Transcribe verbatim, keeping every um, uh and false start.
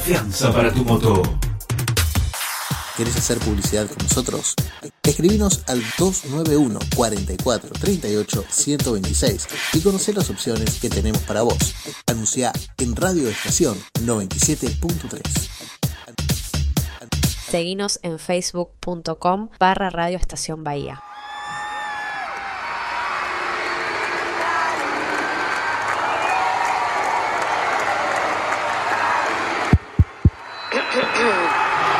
Fianza para tu moto. ¿Querés hacer publicidad con nosotros? Escribinos al dos nueve uno, cuatro cuatro, tres ocho, uno dos seis y conocé las opciones que tenemos para vos. Anunciá en Radio Estación noventa y siete punto tres. Seguinos en facebook punto com barra Radio Estación Bahía.